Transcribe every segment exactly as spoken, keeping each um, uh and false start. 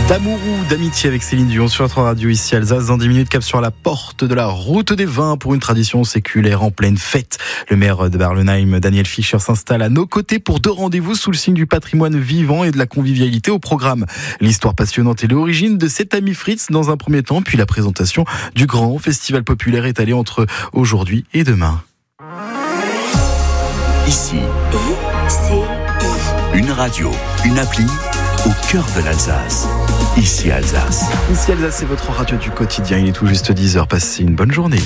D'amour ou d'amitié avec Céline Dion sur notre radio ici Alsace. Dans dix minutes, cap sur la porte de la route des vins pour une tradition séculaire en pleine fête. Le maire de Barlenheim, Daniel Fischer, s'installe à nos côtés pour deux rendez-vous sous le signe du patrimoine vivant et de la convivialité au programme. L'histoire passionnante et l'origine de cet ami Fritz dans un premier temps, puis la présentation du grand festival populaire étalé entre aujourd'hui et demain. Ici, I C I. Une radio, une appli au cœur de l'Alsace. Ici Alsace. Ici Alsace, c'est votre radio du quotidien. Il est tout juste dix heures. Passez une bonne journée.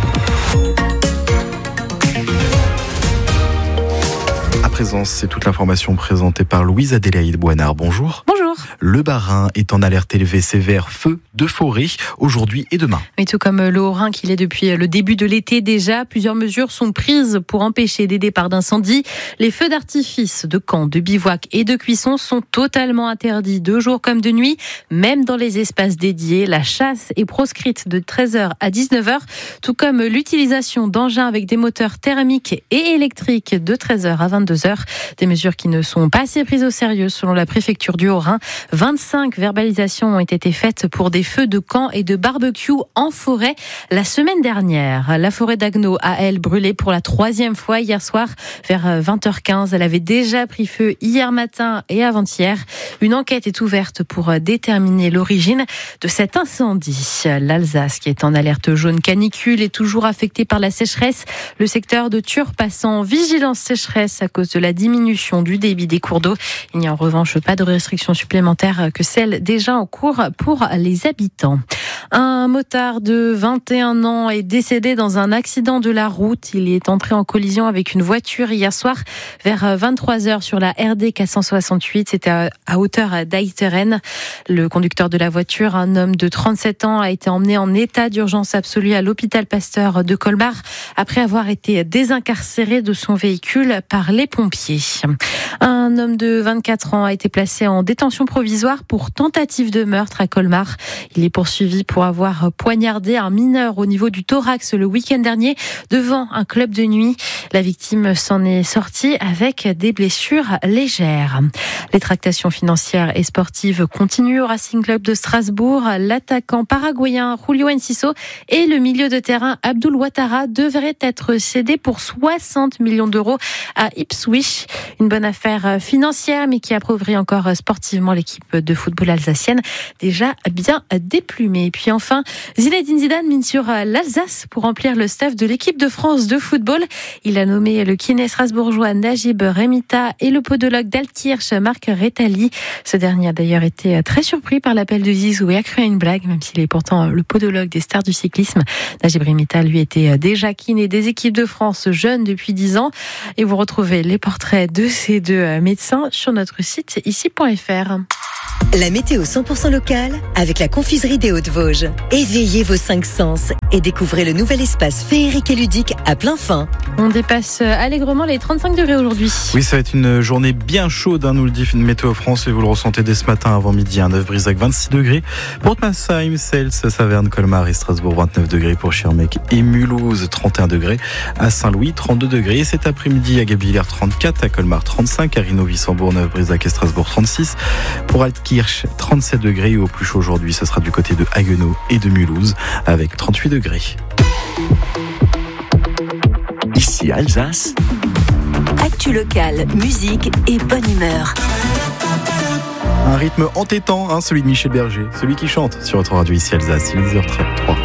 À présent, c'est toute l'information présentée par Louise Adélaïde Boinard. Bonjour. Bonjour. Le Bas-Rhin est en alerte élevée sévère feu de forêt aujourd'hui et demain. Et tout comme le Haut-Rhin qu'il est depuis le début de l'été déjà, plusieurs mesures sont prises pour empêcher des départs d'incendie. Les feux d'artifice de camps, de bivouac et de cuisson sont totalement interdits de jour comme de nuit, même dans les espaces dédiés. La chasse est proscrite de treize heures à dix-neuf heures, tout comme l'utilisation d'engins avec des moteurs thermiques et électriques de treize heures à vingt-deux heures. Des mesures qui ne sont pas assez prises au sérieux selon la préfecture du Haut-Rhin. vingt-cinq verbalisations ont été faites pour des feux de camp et de barbecue en forêt la semaine dernière. La forêt d'Agneau a, elle, brûlé pour la troisième fois hier soir vers vingt heures quinze. Elle avait déjà pris feu hier matin et avant-hier. Une enquête est ouverte pour déterminer l'origine de cet incendie. L'Alsace, qui est en alerte jaune canicule, est toujours affectée par la sécheresse. Le secteur de Tures passe en vigilance sécheresse à cause de la diminution du débit des cours d'eau. Il n'y a en revanche pas de restrictions supplémentaires que celles déjà en cours pour les habitants. Un motard de vingt et un ans est décédé dans un accident de la route. Il est entré en collision avec une voiture hier soir vers vingt-trois heures sur la R D quatre cent soixante-huit. C'était à hauteur d'Aiteren. Le conducteur de la voiture, un homme de trente-sept ans, a été emmené en état d'urgence absolue à l'hôpital Pasteur de Colmar après avoir été désincarcéré de son véhicule par les pompiers. Un homme de vingt-quatre ans a été placé en détention provisoire pour tentative de meurtre à Colmar. Il est poursuivi pour avoir poignardé un mineur au niveau du thorax le week-end dernier devant un club de nuit. La victime s'en est sortie avec des blessures légères. Les tractations financières et sportives continuent au Racing Club de Strasbourg. L'attaquant paraguayen Julio Enciso et le milieu de terrain Abdul Ouattara devraient être cédés pour soixante millions d'euros à Ipswich. Une bonne affaire financière, mais qui approuvera encore sportivement l'équipe de football alsacienne, déjà bien déplumée. Et puis enfin, Zinedine Zidane mine sur l'Alsace pour remplir le staff de l'équipe de France de football. Il a nommé le kiné strasbourgeois Najib Remita et le podologue d'Altkirch, Marc Rettali. Ce dernier a d'ailleurs été très surpris par l'appel de Zizou et a cru à une blague, même s'il est pourtant le podologue des stars du cyclisme. Najib Remita, lui, était déjà kiné des équipes de France jeunes depuis dix ans. Et vous retrouvez les portraits de ces deux médecins sur notre site ici point f r. La météo cent pour cent locale avec la confiserie des Hauts-de-Vosges. Éveillez vos cinq sens et découvrez le nouvel espace féerique et ludique à plein fin. On dépasse allègrement les trente-cinq degrés aujourd'hui. Oui, ça va être une journée bien chaude, hein, nous le dit Météo France, et vous le ressentez dès ce matin avant midi. À Neuf-Brisac, vingt-six degrés. Pour Massheim, Cels, Saverne, Colmar et Strasbourg, vingt-neuf degrés. Pour Schirmeck et Mulhouse, trente et un degrés. À Saint-Louis, trente-deux degrés. Et cet après-midi, à Guebwiller, trente-quatre. À Colmar, trente-cinq. À Rhino, Wissembourg, Neuf-Brisac et Strasbourg, trente-six. Pour Altkirch, trente-sept degrés. Et au plus chaud aujourd'hui, ce sera du côté de Haguenau et de Mulhouse, avec trente-huit degrés. Ici Alsace. Actu locale, musique et bonne humeur. Un rythme entêtant, hein, celui de Michel Berger, celui qui chante sur votre radio ici Alsace, il est dix heures trente-trois.